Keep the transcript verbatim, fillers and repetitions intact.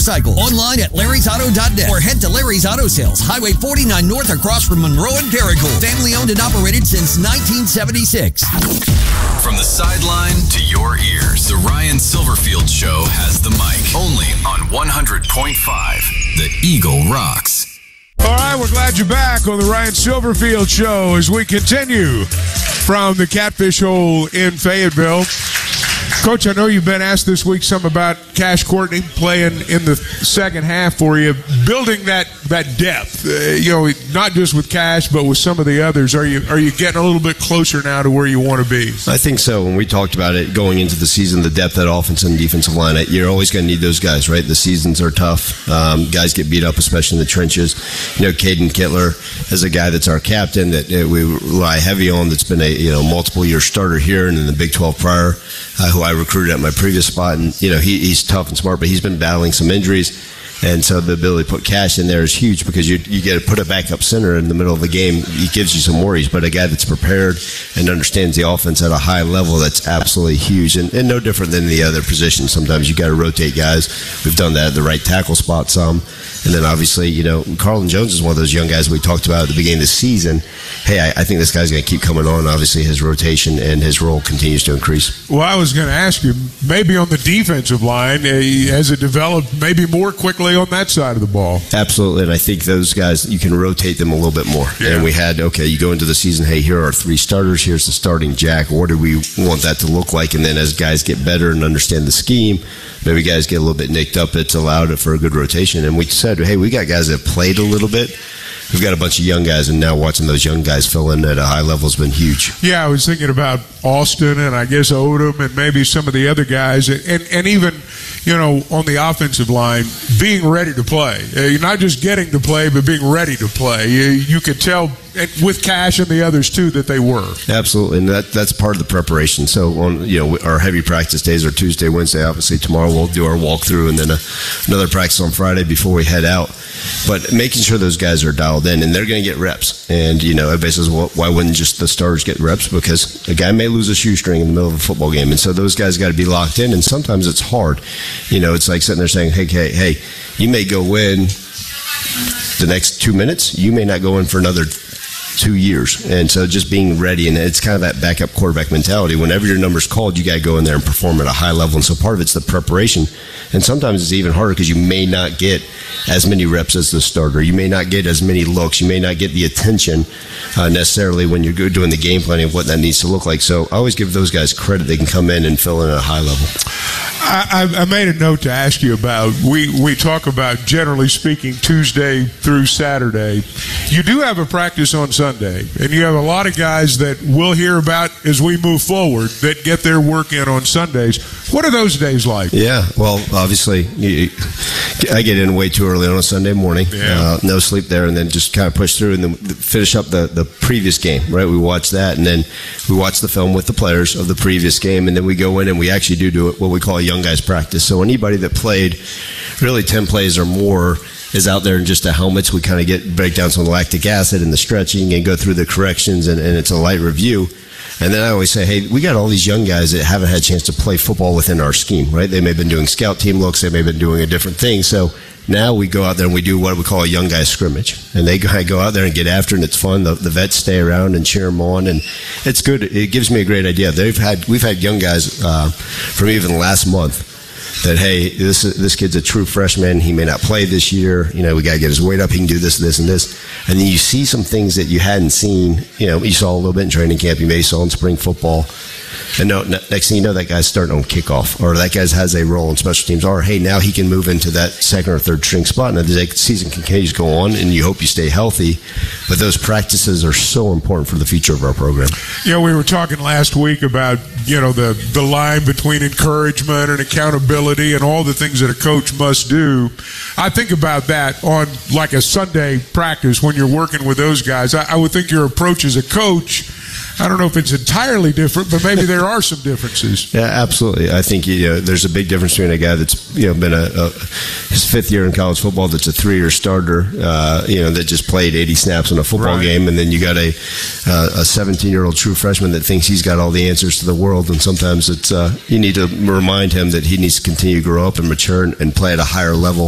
motorcycle. Online at larrys auto dot net or head to Larry's Auto Sales, Highway forty-nine North across from Monroe and Paragould. Family owned and operated since nineteen seventy-six. From the sideline to your ears, the Ryan Silverfield Show has the mic. Only on one hundred point five, The Eagle Rocks. All right, we're glad you're back on the Ryan Silverfield Show as we continue from the Catfish Hole in Fayetteville. Coach, I know you've been asked this week some about Cash Courtney playing in the second half for you, building that that depth. Uh, you know, not just with Cash, but with some of the others. Are you are you getting a little bit closer now to where you want to be? I think so. When we talked about it going into the season, the depth at offense and defensive line, you're always going to need those guys, right? The seasons are tough. Um, guys get beat up, especially in the trenches. You know, Caden Kittler is a guy that's our captain that uh, we rely heavy on. That's been a you know multiple year starter here and in the Big twelve prior, uh, who I recruited at my previous spot, and you know he, he's tough and smart, but he's been battling some injuries, and so the ability to put Cash in there is huge because you you get to put a backup center in the middle of the game. He gives you some worries, but a guy that's prepared and understands the offense at a high level, that's absolutely huge, and, and no different than the other positions. Sometimes you got to rotate guys. We've done that at the right tackle spot some, and then obviously you know Carlin Jones is one of those young guys we talked about at the beginning of the season. Hey, I, I think this guy's going to keep coming on. Obviously, his rotation and his role continues to increase. Well, I was going to ask you, maybe on the defensive line, uh, has it developed maybe more quickly on that side of the ball? Absolutely, and I think those guys, you can rotate them a little bit more. Yeah. And we had, okay, you go into the season, hey, here are three starters, here's the starting jack. What do we want that to look like? And then as guys get better and understand the scheme, maybe guys get a little bit nicked up, it's allowed for a good rotation. And we said, hey, we got guys that played a little bit. We've got a bunch of young guys, and now watching those young guys fill in at a high level has been huge. Yeah, I was thinking about Austin and I guess Odom and maybe some of the other guys, and, and even, you know, on the offensive line, being ready to play. Uh, you're not just getting to play, but being ready to play. You, you could tell with Cash and the others, too, that they were. Absolutely, and that that's part of the preparation. So, on you know, our heavy practice days are Tuesday, Wednesday. Obviously, tomorrow we'll do our walkthrough, and then a, another practice on Friday before we head out. But making sure those guys are dialed in, and they're going to get reps. And, you know, everybody says, well, why wouldn't just the starters get reps? Because a guy may lose a shoestring in the middle of a football game. And so those guys got to be locked in. And sometimes it's hard. You know, it's like sitting there saying, hey, hey, hey, you may go in the next two minutes. You may not go in for another two years. And so just being ready, and it's kind of that backup quarterback mentality. Whenever your number's called, you got to go in there and perform at a high level. And so part of it's the preparation. And sometimes it's even harder because you may not get as many reps as the starter. You may not get as many looks. You may not get the attention uh, necessarily when you're doing the game planning of what that needs to look like. So I always give those guys credit. They can come in and fill in at a high level. I, I made a note to ask you about, we, we talk about, generally speaking, Tuesday through Saturday. You do have a practice on Sunday, and you have a lot of guys that we'll hear about as we move forward that get their work in on Sundays. What are those days like? Yeah, well, obviously, you, I get in way too early on a Sunday morning. Yeah. Uh, no sleep there, and then just kind of push through and then finish up the, the previous game, right? We watch that, and then we watch the film with the players of the previous game, and then we go in and we actually do do what we call a young guys practice. So anybody that played really ten plays or more is out there in just the helmets. We kind of get break down some lactic acid and the stretching and go through the corrections, and, and it's a light review. And then I always say, hey, we got all these young guys that haven't had a chance to play football within our scheme, right? They may have been doing scout team looks. They may have been doing a different thing. So now we go out there and we do what we call a young guy scrimmage. And they go out there and get after it, and it's fun. The, the vets stay around and cheer them on, and it's good. It gives me a great idea. They've had We've had young guys uh, from even last month that, hey, this this kid's a true freshman. He may not play this year. You know, we got to get his weight up. He can do this, this, and this. And then you see some things that you hadn't seen. You know, you saw a little bit in training camp. You may saw in spring football. And no, next thing you know, that guy's starting on kickoff, or that guy has a role in special teams, or, hey, now he can move into that second or third string spot. And the season continues to go on, and you hope you stay healthy. But those practices are so important for the future of our program. Yeah, we were talking last week about, you know, the, the line between encouragement and accountability and all the things that a coach must do. I think about that on like a Sunday practice when you're working with those guys. I, I would think your approach as a coach, I don't know if it's entirely different, but maybe there are some differences. Yeah, absolutely. I think you know, there's a big difference between a guy that's you know been a, a his fifth year in college football, that's a three-year starter, uh, you know, that just played eighty snaps in a football right. game, and then you got a uh, a seventeen-year-old true freshman that thinks he's got all the answers to the world. And sometimes it's uh, you need to remind him that he needs to continue to grow up and mature and, and play at a higher level.